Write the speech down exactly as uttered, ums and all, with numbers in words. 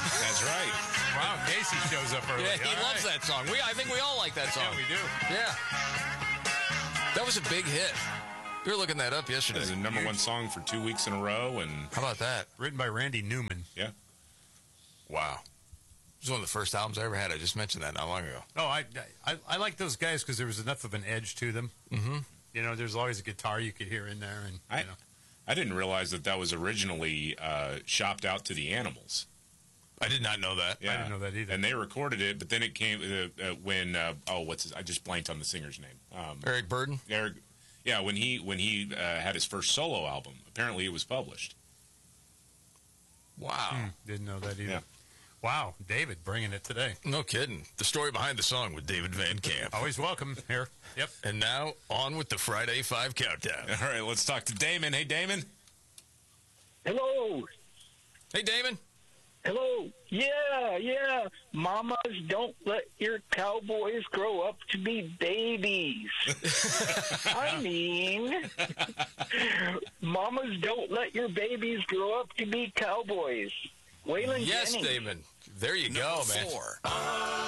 That's right. Wow, Casey shows up early. Yeah, he All loves right. that song. We, I think we all like that song. Yeah, we do. Yeah. That was a big hit. We were looking that up yesterday. It was the number one song for two weeks in a row, and How about that? Written by Randy Newman. yeah. Wow. It was one of the first albums I ever had. I just mentioned that not long ago. Oh, I I, I like those guys because there was enough of an edge to them. Mm-hmm. You know, there's always a guitar you could hear in there, and I you know. I didn't realize that that was originally uh, shopped out to the Animals. I did not know that. Yeah. I didn't know that either. And they recorded it, but then it came uh, uh, when uh, oh, what's his? I just blanked on the singer's name. Um, Eric Burden? Eric. Yeah, when he when he uh, had his first solo album, apparently it was published. Wow. Hmm, didn't know that either. Yeah. Wow, David bringing it today. No kidding. The story behind the song with David Van Camp. Always welcome here. Yep. And now, on with the Friday Five Countdown. All right, let's talk to Damon. Hey, Damon. Hello. Hey, Damon. Hello. Yeah, yeah. Mamas, don't let your cowboys grow up to be babies. I mean, mamas, don't let your babies grow up to be cowboys. Waylon Yes, Jennings. Damon. There you go, man. Four.